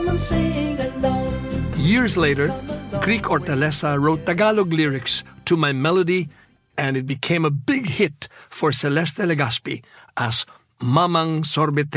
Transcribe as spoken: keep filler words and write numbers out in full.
sing along. Years later, Greek Hortaleza wrote Tagalog lyrics to my melody, and it became a big hit for Celeste Legazpi as Mamang Sorbete.